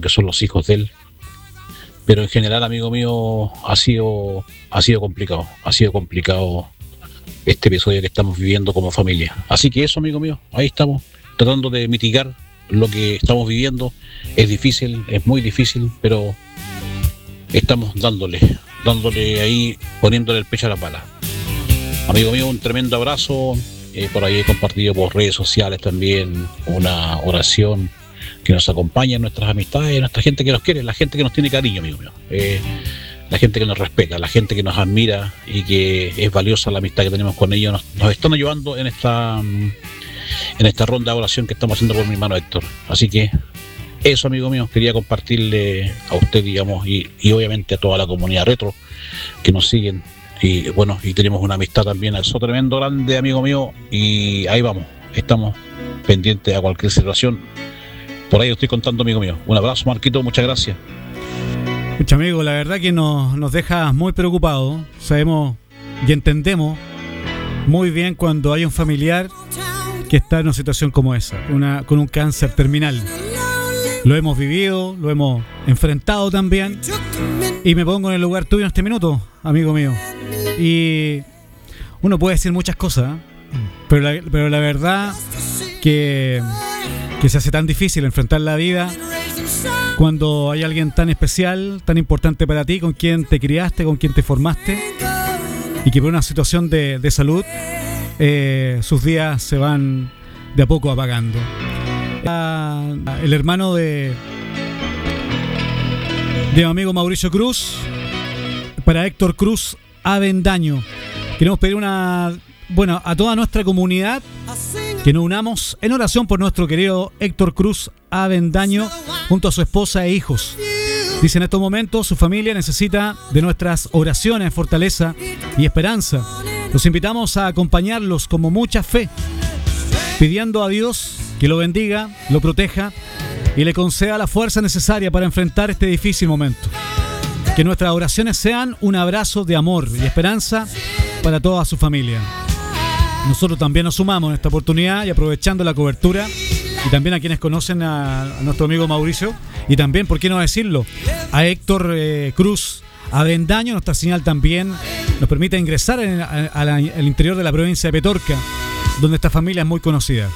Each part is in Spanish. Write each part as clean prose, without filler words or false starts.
que son los hijos de él. Pero en general, amigo mío, ha sido complicado. Ha sido complicado este episodio que estamos viviendo como familia. Así que eso, amigo mío, ahí estamos, tratando de mitigar lo que estamos viviendo. Es difícil, es muy difícil, pero estamos dándole ahí, poniéndole el pecho a la bala. Amigo mío, un tremendo abrazo. Por ahí he compartido por redes sociales también una oración que nos acompaña en nuestras amistades, nuestra gente que nos quiere, la gente que nos tiene cariño, amigo mío. La gente que nos respeta, la gente que nos admira y que es valiosa la amistad que tenemos con ellos. Nos están ayudando en esta ronda de oración que estamos haciendo por mi hermano Héctor. Así que eso, amigo mío, quería compartirle a usted, digamos, y obviamente a toda la comunidad retro que nos siguen. Y bueno, y tenemos una amistad también, eso tremendo grande, amigo mío, y ahí vamos, estamos pendientes a cualquier situación. Por ahí lo estoy contando, amigo mío. Un abrazo, Marquito, muchas gracias. Mucho, amigo, la verdad que nos deja muy preocupados. Sabemos y entendemos muy bien cuando hay un familiar que está en una situación como esa, con un cáncer terminal. Lo hemos vivido, lo hemos enfrentado también. Y me pongo en el lugar tuyo en este minuto, amigo mío. Y uno puede decir muchas cosas, pero la verdad que se hace tan difícil enfrentar la vida cuando hay alguien tan especial, tan importante para ti, con quien te criaste, con quien te formaste, y que por una situación de salud sus días se van de a poco apagando. El hermano de mi amigo Mauricio Cruz, para Héctor Cruz Avendaño, queremos pedir a toda nuestra comunidad que nos unamos en oración por nuestro querido Héctor Cruz Avendaño junto a su esposa e hijos. Dice, en estos momentos su familia necesita de nuestras oraciones, fortaleza y esperanza. Los invitamos a acompañarlos con mucha fe, pidiendo a Dios que lo bendiga, lo proteja y le conceda la fuerza necesaria para enfrentar este difícil momento. Que nuestras oraciones sean un abrazo de amor y esperanza para toda su familia. Nosotros también nos sumamos en esta oportunidad y aprovechando la cobertura, y también a quienes conocen a nuestro amigo Mauricio, y también, ¿por qué no decirlo?, a Héctor Cruz Avendaño. Nuestra señal también nos permite ingresar al interior de la provincia de Petorca, donde esta familia es muy conocida,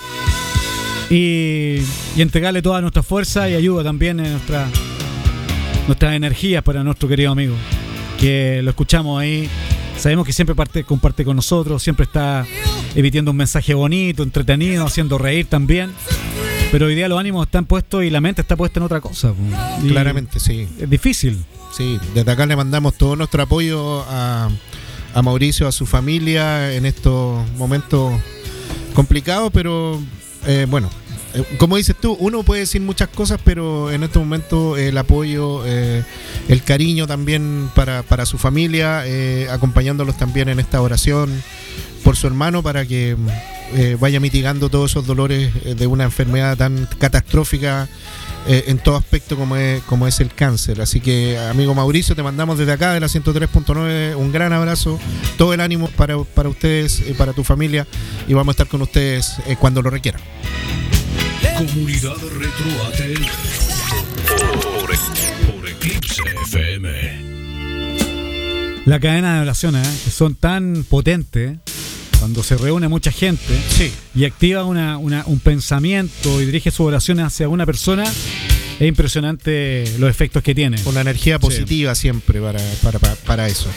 y entregarle toda nuestra fuerza y ayuda también en nuestras energías para nuestro querido amigo, que lo escuchamos ahí. Sabemos que siempre comparte con nosotros, siempre está emitiendo un mensaje bonito, entretenido, haciendo reír también. Pero hoy día los ánimos están puestos y la mente está puesta en otra cosa. Y claramente, sí. Es difícil. Sí, desde acá le mandamos todo nuestro apoyo a Mauricio, a su familia en estos momentos complicados, pero bueno. Como dices tú, uno puede decir muchas cosas, pero en este momento el apoyo, el cariño también para su familia, acompañándolos también en esta oración por su hermano, para que vaya mitigando todos esos dolores de una enfermedad tan catastrófica en todo aspecto como es el cáncer. Así que, amigo Mauricio, te mandamos desde acá de la 103.9 un gran abrazo, todo el ánimo para ustedes, para tu familia, y vamos a estar con ustedes cuando lo requieran. Comunidad Retro ATL por Eclipse FM. La cadena de oraciones que son tan potentes, cuando se reúne mucha gente, sí, y activa un pensamiento y dirige sus oraciones hacia una persona, es impresionante los efectos que tiene. Una energía positiva, sí, siempre para eso.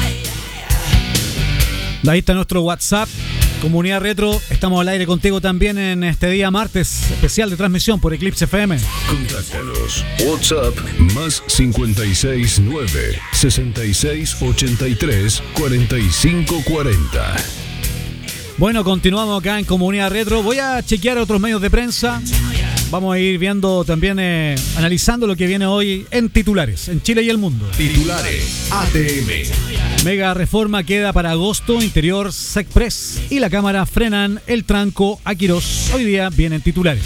Ahí está nuestro WhatsApp, Comunidad Retro. Estamos al aire contigo también en este día martes especial de transmisión por Eclipse FM. Contáctanos. WhatsApp más 569 6683 4540. Bueno, continuamos acá en Comunidad Retro. Voy a chequear otros medios de prensa. Vamos a ir viendo también, analizando lo que viene hoy en titulares, en Chile y el mundo. Titulares ATM. Mega reforma queda para agosto, interior SECPRES y la Cámara frenan el tranco a Quirós. Hoy día vienen titulares.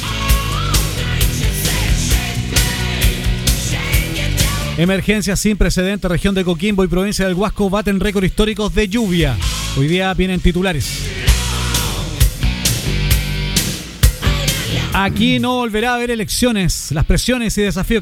Emergencia sin precedentes, región de Coquimbo y provincia del Huasco baten récord históricos de lluvia. Hoy día vienen titulares. Aquí no volverá a haber elecciones. Las presiones y desafíos